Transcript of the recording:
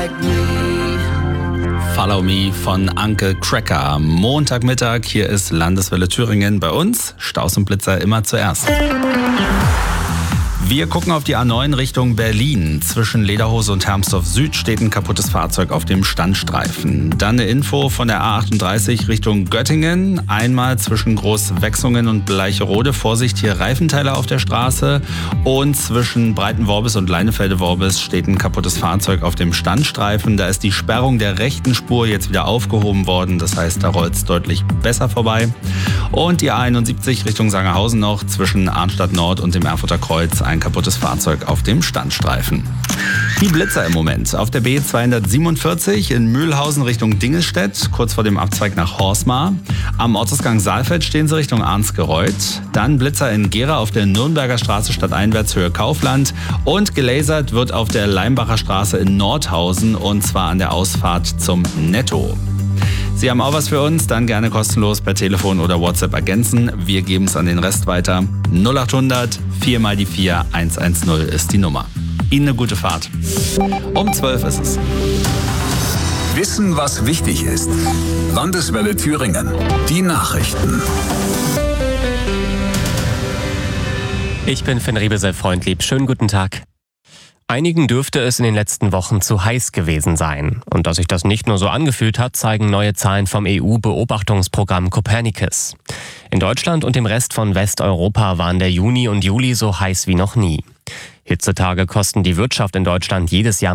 Follow Me von Anke Cracker. Montagmittag, hier ist Landeswelle Thüringen. Bei uns Staus und Blitzer immer zuerst. Wir gucken auf die A9 Richtung Berlin. Zwischen Lederhose und Hermsdorf Süd steht ein kaputtes Fahrzeug auf dem Standstreifen. Dann eine Info von der A38 Richtung Göttingen. Einmal zwischen Großwechsungen und Bleicherode. Vorsicht, hier Reifenteile auf der Straße. Und zwischen Breitenworbis und Leinefelde-Worbis steht ein kaputtes Fahrzeug auf dem Standstreifen. Da ist die Sperrung der rechten Spur jetzt wieder aufgehoben worden. Das heißt, da rollt es deutlich besser vorbei. Und die A71 Richtung Sangerhausen noch. Zwischen Arnstadt Nord und dem Erfurter Kreuz ein kaputtes Fahrzeug auf dem Standstreifen. Die Blitzer im Moment auf der B247 in Mühlhausen Richtung Dingelstedt, kurz vor dem Abzweig nach Horsmar. Am Ortsausgang Saalfeld stehen sie Richtung Arnsgereuth. Dann Blitzer in Gera auf der Nürnberger Straße stadteinwärts Höhe Kaufland. Und gelasert wird auf der Leimbacher Straße in Nordhausen und zwar an der Ausfahrt zum Netto. Sie haben auch was für uns, dann gerne kostenlos per Telefon oder WhatsApp ergänzen. Wir geben es an den Rest weiter. 0800 4 mal die 4 110 ist die Nummer. Ihnen eine gute Fahrt. Um 12 ist es. Wissen, was wichtig ist. Landeswelle Thüringen. Die Nachrichten. Ich bin Finn Riebesel-Freundlieb. Schönen guten Tag. Einigen dürfte es in den letzten Wochen zu heiß gewesen sein. Und dass sich das nicht nur so angefühlt hat, zeigen neue Zahlen vom EU-Beobachtungsprogramm Copernicus. In Deutschland und dem Rest von Westeuropa waren der Juni und Juli so heiß wie noch nie. Hitzetage kosten die Wirtschaft in Deutschland jedes Jahr